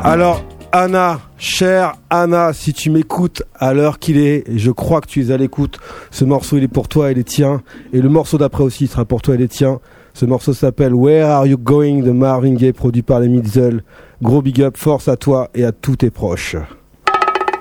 Alors, Anna, chère Anna, si tu m'écoutes à l'heure qu'il est, et je crois que tu es à l'écoute, ce morceau il est pour toi et les tiens, et le morceau d'après aussi sera pour toi et les tiens. Ce morceau s'appelle Where Are You Going de Marvin Gaye, produit par les Mizzle. Gros big up, force à toi et à tous tes proches.